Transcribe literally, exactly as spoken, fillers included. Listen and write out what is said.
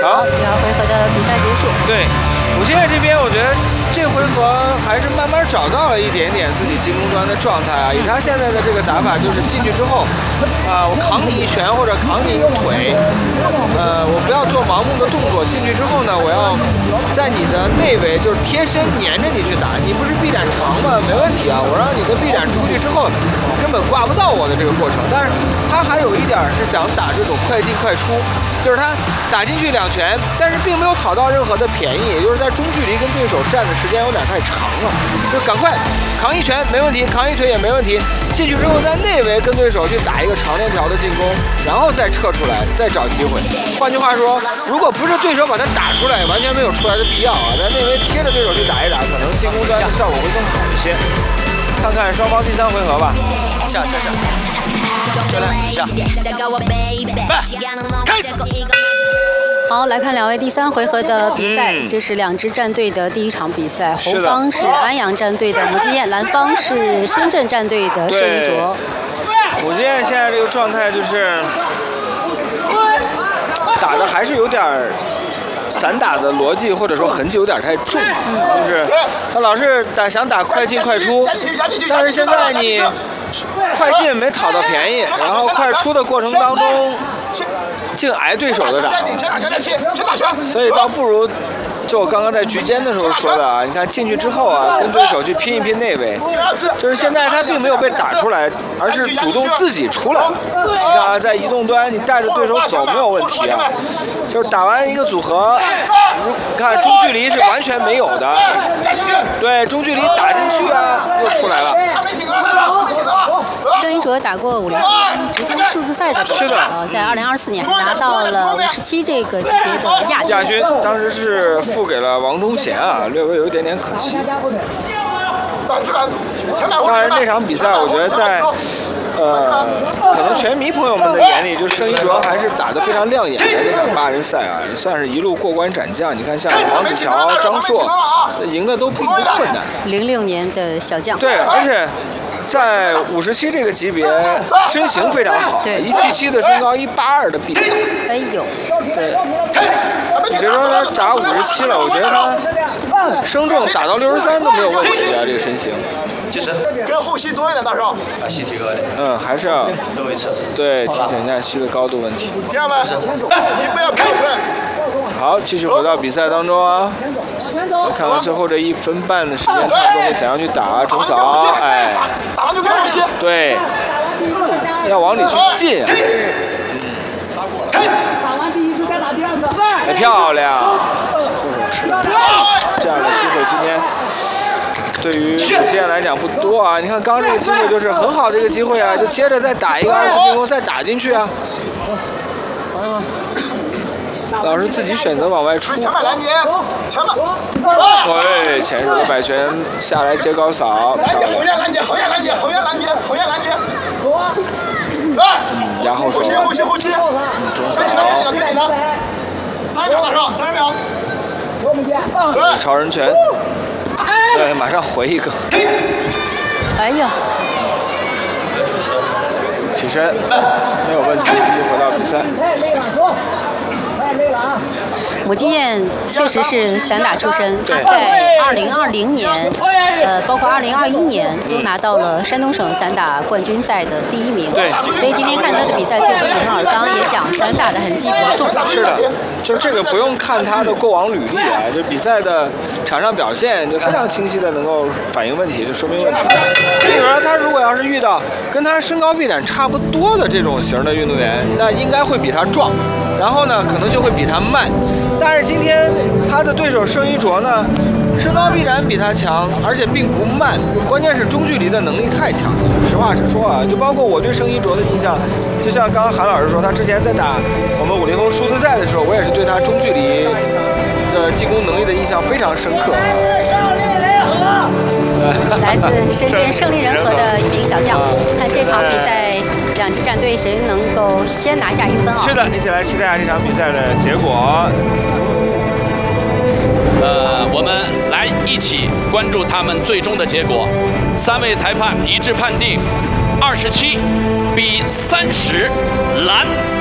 好，第二回合的比赛结束。 对，武金燕这边，我觉得这回合还是慢慢找到了一点点自己进攻端的状态啊。以他现在的这个打法，就是进去之后，啊、呃，我扛你一拳或者扛你一个腿，呃，我不要做盲目的动作。进去之后呢，我要在你的内围就是贴身黏着你去打。你不是臂展长吗？没问题啊，我让你的臂展出去之后，根本挂不到我的这个过程。但是他还有一点是想打这种快进快出。就是他打进去两拳，但是并没有讨到任何的便宜，也就是在中距离跟对手站的时间有点太长了，就是赶快扛一拳没问题，扛一腿也没问题，进去之后在内围跟对手去打一个长链条的进攻，然后再撤出来，再找机会。换句话说，如果不是对手把他打出来，完全没有出来的必要啊，在内围贴着对手去打一打，可能进攻端的效果会更好一些。看看双方第三回合吧，下下下。就来下，开始。 好，来看两位第三回合的比赛，嗯、这是两支战队的第一场比赛。红方是安阳战队的武金燕，蓝方是深圳战队的盛一卓。 武金燕现在这个状态就是打的还是有点散打的逻辑或者说痕迹有点太重，嗯、就是他老是打想打快进快出，但是现在你。快进没讨到便宜，然后快出的过程当中，净挨对手的打，所以倒不如就我刚刚在局间的时候说的啊，你看进去之后啊，跟对手去拼一拼内围，就是现在他并没有被打出来，而是主动自己出来了。你看啊，在移动端你带着对手走没有问题啊，就是打完一个组合，你看中距离是完全没有的，对，中距离打进去啊，又出来了。 盛一卓打过五零直通数字赛的， 是的， 呃，在二零二四年拿到了五十七这个级别的亚军。 亚军当时是付给了王宗贤啊，略微有一点点可惜。当然那场比赛，我觉得在呃，可能拳迷朋友们的眼里，就盛一卓还是打得非常亮眼的这场八人赛啊，也算是一路过关斩将。你看像黄子乔、张硕，赢的都不困难。 零六年的小将。 对，而且。在五十七这个级别，身形非常好，一七七的身高，一八二的臂展。 哎呦， 对，你别说他打五十七了，我觉得他升重打到六十三都没有问题啊，这个身形。 其实跟后膝多一点，大少。把膝提高一点。 嗯，还是要周围侧。 对，提醒一下膝的高度问题。 听见没？你不要飘出来。 好，继续回到比赛当中啊！来看看最后这一分半的时间，他们会怎样去打中扫？哎， 打完就跟后膝。 对，要往里去进啊！嗯， 打完第一次再打第二次。 哎，漂亮！后手吃了，这样的机会今天对于武金燕来讲不多啊。你看刚刚这个机会就是很好的一个机会啊，就接着再打一个二次进攻，再打进去啊。老师自己选择往外出。 前面拦截，前面。 对，前手摆拳下来接高扫。 拦截，后沿拦截，后沿拦截，后沿拦截，后沿拦截。来， 压后手。 后膝，后膝，后膝。 中扫。 三秒，大少，三秒。 超人拳。对，马上回一个。 哎呀。 起身，没有问题，继续回到比赛。 武金燕确实是散打出身，她在二零二零年，呃，包括二零二一年都拿到了山东省散打冠军赛的第一名。 对， 所以今天看她的比赛确实很好。刚刚也讲散打的痕迹比较重。 是的，就是这个不用看她的过往履历啊，就比赛的场上表现就非常清晰的能够反映问题，就说明问题。所以说，她如果要是遇到跟她身高臂展差不多的这种型的运动员，那应该会比她壮。然后呢，可能就会比他慢，但是今天他的对手盛一卓呢，身高臂展比他强，而且并不慢，关键是中距离的能力太强了。实话实说啊，就包括我对盛一卓的印象，就像刚刚韩老师说，他之前在打我们五零后数字赛的时候，我也是对他中距离的进攻能力的印象非常深刻。 来自深圳胜利人和的一名小将，看这场比赛。两支战队谁能够先拿下一分啊？ 是的，一起来期待下这场比赛的结果。 呃，我们来一起关注他们最终的结果。三位裁判一致判定，二十七比三十，蓝。